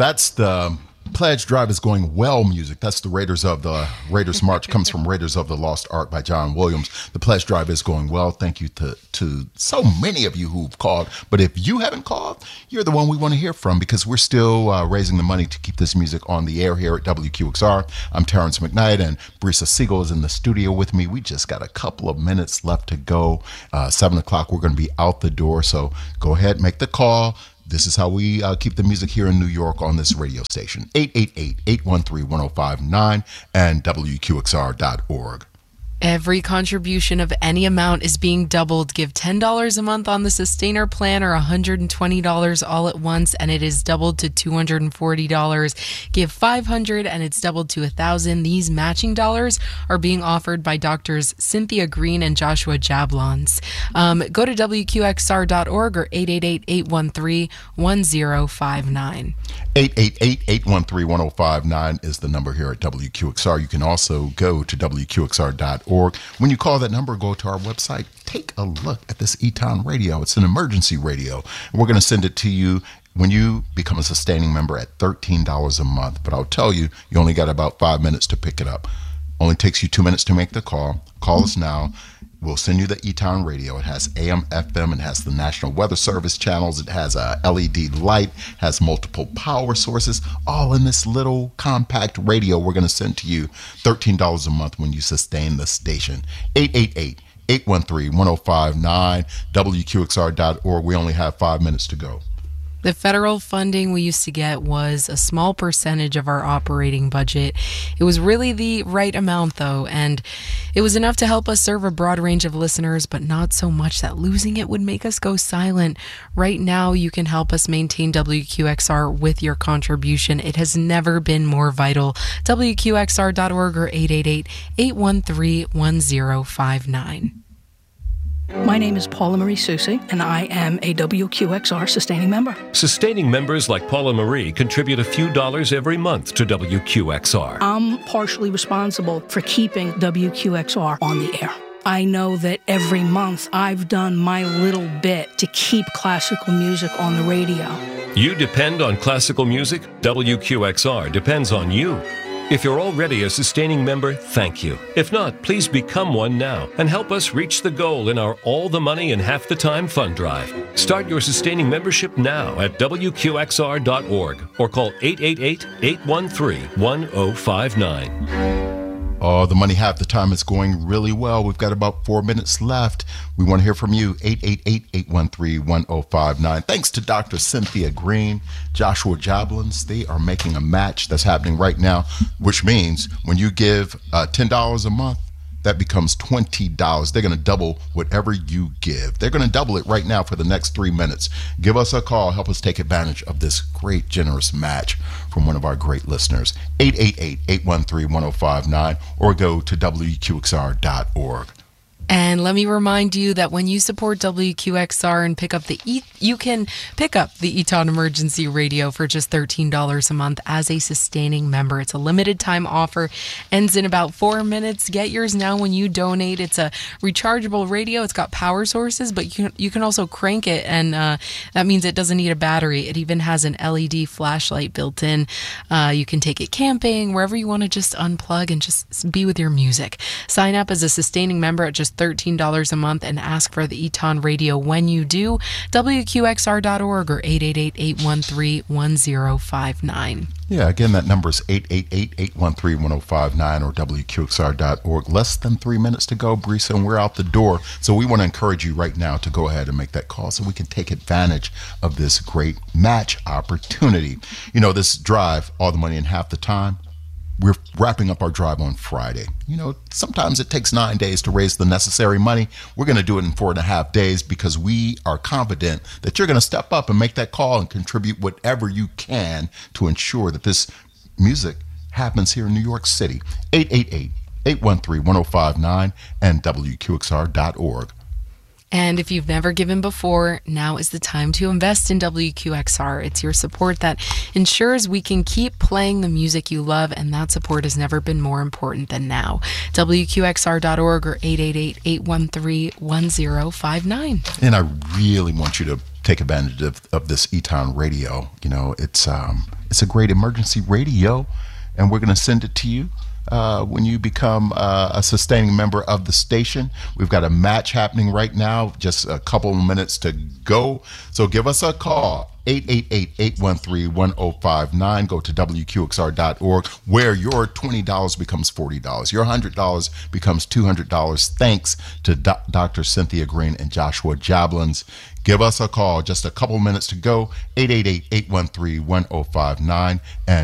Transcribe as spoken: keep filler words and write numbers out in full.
that's the Pledge Drive is Going Well music. That's the Raiders of the Raiders March comes from Raiders of the Lost Ark by John Williams. The Pledge Drive is Going Well. Thank you to, to so many of you who've called. But if you haven't called, you're the one we want to hear from, because we're still uh, raising the money to keep this music on the air here at W Q X R. I'm Terrence McKnight, and Brisa Siegel is in the studio with me. We just got a couple of minutes left to go. Uh, seven o'clock, we're going to be out the door. So go ahead, make the call. This is how we uh, keep the music here in New York on this radio station. eight eight eight, eight one three, one oh five nine and W Q X R dot org. Every contribution of any amount is being doubled. Give ten dollars a month on the Sustainer plan, or one hundred twenty dollars all at once, and it is doubled to two hundred forty dollars. Give five hundred dollars and it's doubled to one thousand dollars. These matching dollars are being offered by doctors Cynthia Green and Joshua Jablons. Um, go to W Q X R dot org or eight eight eight, eight one three, one oh five nine. eight eight eight, eight one three, one oh five nine is the number here at W Q X R. You can also go to W Q X R dot org. When you call that number, go to our website, take a look at this Eton radio. It's an emergency radio. We're going to send it to you when you become a sustaining member at thirteen dollars a month. But I'll tell you, you only got about five minutes to pick it up. Only takes you two minutes to make the call. Call us now. We'll send you the Eton radio. It has A M, F M, it has the National Weather Service channels, it has a L E D light, has multiple power sources, all in this little compact radio we're going to send to you. thirteen dollars a month when you sustain the station. eight eight eight, eight one three, one oh five nine, W Q X R dot org. We only have five minutes to go. The federal funding we used to get was a small percentage of our operating budget. It was really the right amount, though, and it was enough to help us serve a broad range of listeners, but not so much that losing it would make us go silent. Right now, you can help us maintain W Q X R with your contribution. It has never been more vital. W Q X R dot org or eight eight eight, eight one three, one oh five nine. My name is Paula Marie Susi, and I am a W Q X R sustaining member. Sustaining members like Paula Marie contribute a few dollars every month to W Q X R. I'm partially responsible for keeping W Q X R on the air. I know that every month I've done my little bit to keep classical music on the radio. You depend on classical music? W Q X R depends on you. If you're already a sustaining member, thank you. If not, please become one now and help us reach the goal in our All the Money in Half the Time fund drive. Start your sustaining membership now at W Q X R dot org or call eight eight eight, eight one three, one oh five nine. Oh, the money half the time is going really well. We've got about four minutes left. We want to hear from you. eight eight eight, eight one three, one oh five nine. Thanks to Doctor Cynthia Green, Joshua Jablons. They are making a match that's happening right now, which means when you give uh, ten dollars a month, that becomes twenty dollars. They're going to double whatever you give. They're going to double it right now for the next three minutes. Give us a call. Help us take advantage of this great, generous match from one of our great listeners. eight eight eight, eight one three, one oh five nine or go to W Q X R dot org. And let me remind you that when you support W Q X R and pick up the e- you can pick up the Eton Emergency Radio for just thirteen dollars a month as a sustaining member. It's a limited time offer, ends in about four minutes. Get yours now when you donate. It's a rechargeable radio. It's got power sources, but you can, you can also crank it, and uh, that means it doesn't need a battery. It even has an L E D flashlight built in. Uh, you can take it camping, wherever you want to just unplug and just be with your music. Sign up as a sustaining member at just thirteen dollars a month and ask for the Eton Radio when you do. W Q X R dot org or eight eight eight, eight one three, one oh five nine. Yeah, again, that number is eight eight eight, eight one three, one oh five nine or W Q X R dot org. Less than three minutes to go, Brisa, and we're out the door. So we want to encourage you right now to go ahead and make that call so we can take advantage of this great match opportunity. You know, this drive, All the Money in Half the Time, we're wrapping up our drive on Friday. You know, sometimes it takes nine days to raise the necessary money. We're going to do it in four and a half days because we are confident that you're going to step up and make that call and contribute whatever you can to ensure that this music happens here in New York City. eight eight eight, eight one three, one oh five nine and W Q X R dot org. And if you've never given before, now is the time to invest in W Q X R. It's your support that ensures we can keep playing the music you love, and that support has never been more important than now. W Q X R dot org or eight eight eight, eight one three, one oh five nine. And I really want you to take advantage of, of this Eton Radio. You know, it's um, it's a great emergency radio, and we're going to send it to you uh, when you become uh, a sustaining member of the station. We've got a match happening right now, just a couple of minutes to go. So give us a call, eight eight eight, eight one three, one oh five nine. Go to W Q X R dot org, where your twenty dollars becomes forty dollars. Your one hundred dollars becomes two hundred dollars, thanks to Do- Doctor Cynthia Green and Joshua Jablins. Give us a call, just a couple minutes to go, eight eight eight, eight one three, one oh five nine. And